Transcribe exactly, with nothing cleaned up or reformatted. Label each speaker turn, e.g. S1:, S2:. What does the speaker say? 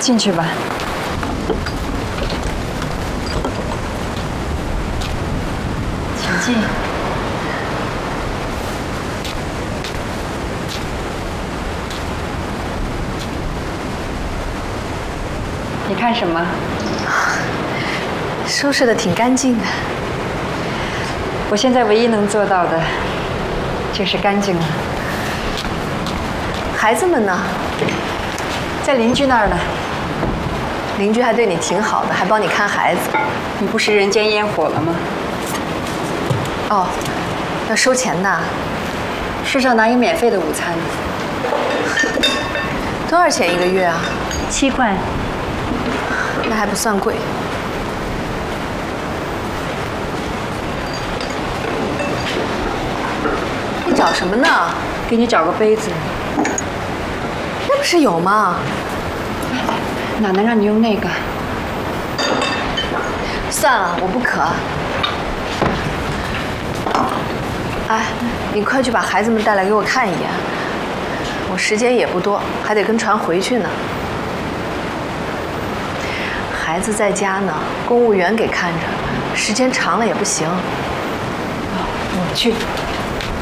S1: 进去吧。请进。你看什么？
S2: 收拾的挺干净的。
S1: 我现在唯一能做到的，就是干净了。
S2: 孩子们呢？
S1: 在邻居那儿呢。
S2: 邻居还对你挺好的，还帮你看孩子。
S1: 你不是人间烟火了吗？
S2: 哦，要收钱的。
S1: 世上哪有免费的午餐？
S2: 多少钱一个月啊？
S1: 七块。
S2: 那还不算贵。你找什么呢？
S1: 给你找个杯子。
S2: 那不是有吗？
S1: 哪能让你用那个？
S2: 算了，我不渴。哎，你快去把孩子们带来给我看一眼。我时间也不多，还得跟船回去呢。孩子在家呢，公务员给看着，时间长了也不行。
S1: 我去。